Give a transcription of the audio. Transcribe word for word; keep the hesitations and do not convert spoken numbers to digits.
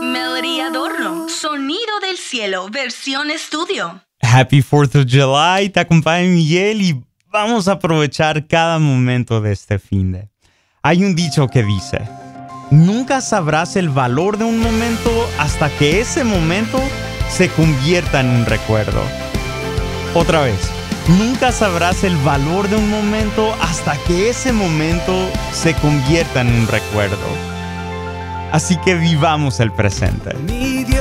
Melody Adorno, Sonido del Cielo, versión estudio. Happy fourth of July, te acompaña Miguel y vamos a aprovechar cada momento de este finde. Hay un dicho que dice, nunca sabrás el valor de un momento hasta que ese momento se convierta en un recuerdo. Otra vez, nunca sabrás el valor de un momento hasta que ese momento se convierta en un recuerdo. Así que vivamos el presente. Mi Dios